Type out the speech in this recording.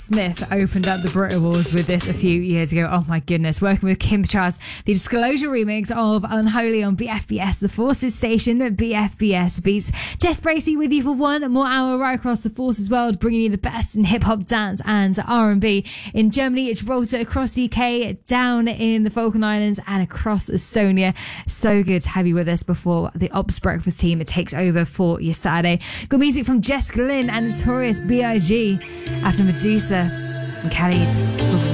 Smith opened up the Brit Awards with this a few years ago. Oh my goodness. Working with Kim Petras, the Disclosure remix of Unholy on BFBS, the Forces station, BFBS Beats. Tess Bracey with you for one more hour right across the Forces world, bringing you the best in hip-hop, dance and R&B. In Germany, Gibraltar, across the UK, down in the Falkland Islands and across Estonia. So good to have you with us before the Ops Breakfast team. It takes over for your Saturday. Good music from Jessica Lynn and Notorious B.I.G. after Medusa and Khalid with